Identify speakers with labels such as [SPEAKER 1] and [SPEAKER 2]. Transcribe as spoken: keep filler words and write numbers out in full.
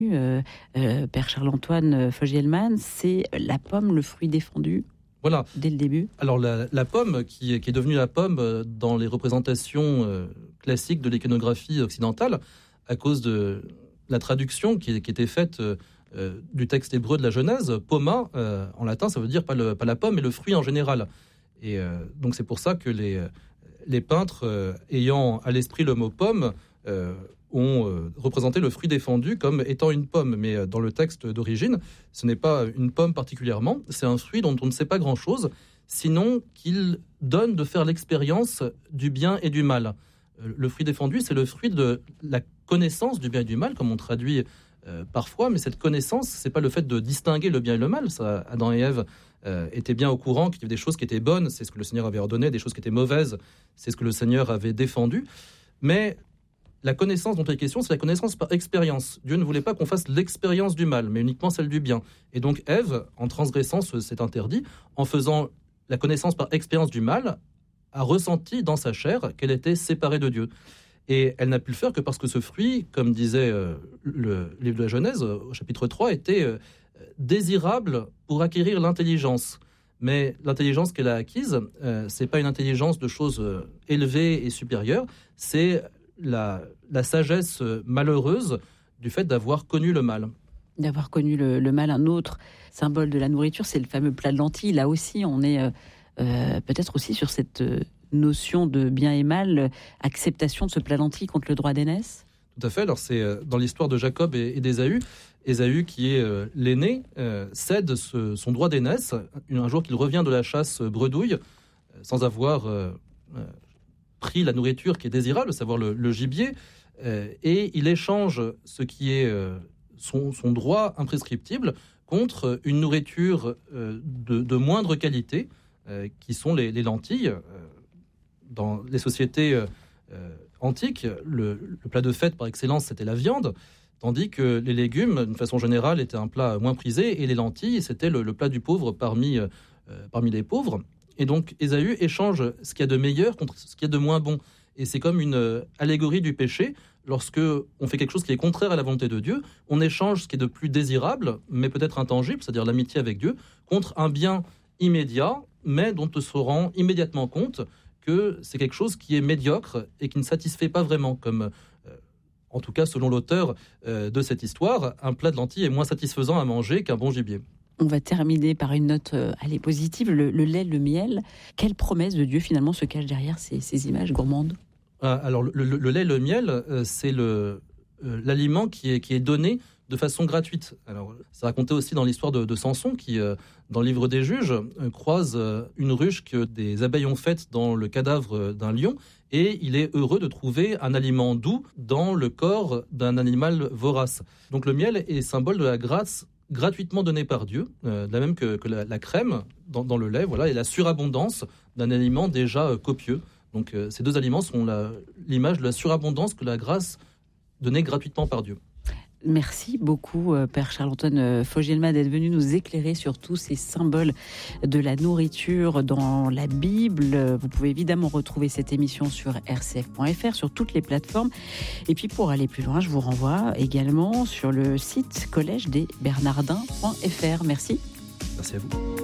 [SPEAKER 1] Euh, euh, Père Charles-Antoine Fogielman, c'est la pomme, le fruit défendu.
[SPEAKER 2] Voilà.
[SPEAKER 1] Dès le début.
[SPEAKER 2] Alors la, la pomme, qui est, qui est devenue la pomme dans les représentations euh, classiques de l'iconographie occidentale, à cause de la traduction qui, qui était faite euh, du texte hébreu de la Genèse, poma, euh, en latin, ça veut dire pas, le, pas la pomme, mais le fruit en général. Et euh, donc c'est pour ça que les, les peintres, euh, ayant à l'esprit le mot pomme, euh, ont euh, représenté le fruit défendu comme étant une pomme. Mais euh, dans le texte d'origine, ce n'est pas une pomme particulièrement, c'est un fruit dont on ne sait pas grand-chose, sinon qu'il donne de faire l'expérience du bien et du mal. Euh, le fruit défendu, c'est le fruit de la connaissance du bien et du mal, comme on traduit euh, parfois, mais cette connaissance, c'est pas le fait de distinguer le bien et le mal. Ça, Adam et Ève euh, étaient bien au courant qu'il y avait des choses qui étaient bonnes, c'est ce que le Seigneur avait ordonné, des choses qui étaient mauvaises, c'est ce que le Seigneur avait défendu. Mais la connaissance dont il est question, c'est la connaissance par expérience. Dieu ne voulait pas qu'on fasse l'expérience du mal, mais uniquement celle du bien. Et donc Ève, en transgressant cet interdit, en faisant la connaissance par expérience du mal, a ressenti dans sa chair qu'elle était séparée de Dieu. Et elle n'a pu le faire que parce que ce fruit, comme disait euh, le livre de la Genèse, au chapitre trois, était euh, désirable pour acquérir l'intelligence. Mais l'intelligence qu'elle a acquise, euh, c'est pas une intelligence de choses euh, élevées et supérieures, c'est la, la sagesse malheureuse du fait d'avoir connu le mal.
[SPEAKER 1] D'avoir connu le, le mal. Un autre symbole de la nourriture, c'est le fameux plat de lentilles. Là aussi, on est euh, euh, peut-être aussi sur cette euh, notion de bien et mal, euh, acceptation de ce plat de lentilles contre le droit d'aînesse.
[SPEAKER 2] Tout à fait. Alors c'est euh, dans l'histoire de Jacob et, et d'Ésaü. Ésaü, qui est euh, l'aîné, euh, cède ce, son droit d'aînesse un jour qu'il revient de la chasse bredouille, euh, sans avoir euh, euh, pris la nourriture qui est désirable, à savoir le, le gibier, euh, et il échange ce qui est euh, son, son droit imprescriptible contre une nourriture euh, de, de moindre qualité, euh, qui sont les, les lentilles. Euh, dans les sociétés euh, euh, antiques, le, le plat de fête par excellence, c'était la viande, tandis que les légumes, d'une façon générale, étaient un plat moins prisé, et les lentilles, c'était le, le plat du pauvre parmi, euh, parmi les pauvres. Et donc, Ésaü échange ce qu'il y a de meilleur contre ce qu'il y a de moins bon. Et c'est comme une euh, allégorie du péché. Lorsque on fait quelque chose qui est contraire à la volonté de Dieu, on échange ce qui est de plus désirable, mais peut-être intangible, c'est-à-dire l'amitié avec Dieu, contre un bien immédiat, mais dont on se rend immédiatement compte que c'est quelque chose qui est médiocre et qui ne satisfait pas vraiment, comme... Euh, En tout cas, selon l'auteur euh, de cette histoire, un plat de lentilles est moins satisfaisant à manger qu'un bon gibier.
[SPEAKER 1] On va terminer par une note euh, allez, positive, le, le lait, le miel. Quelle promesse de Dieu finalement se cache derrière ces, ces images gourmandes ?
[SPEAKER 2] ah, Alors, le, le, le lait, le miel, euh, c'est le, euh, l'aliment qui est, qui est donné de façon gratuite. Alors, c'est raconté aussi dans l'histoire de, de Samson, qui, euh, dans le livre des Juges, euh, croise euh, une ruche que des abeilles ont faite dans le cadavre d'un lion, et il est heureux de trouver un aliment doux dans le corps d'un animal vorace. Donc le miel est symbole de la grâce gratuitement donnée par Dieu, euh, de la même que, que la, la crème dans, dans le lait, voilà, et la surabondance d'un aliment déjà euh, copieux. Donc euh, ces deux aliments sont la, l'image de la surabondance que la grâce donnée gratuitement par Dieu.
[SPEAKER 1] Merci beaucoup, Père Charles-Antoine Fogielman, d'être venu nous éclairer sur tous ces symboles de la nourriture dans la Bible. Vous pouvez évidemment retrouver cette émission sur r c f point f r, sur toutes les plateformes. Et puis, pour aller plus loin, je vous renvoie également sur le site collège des bernardins point f r. Merci.
[SPEAKER 2] Merci à vous.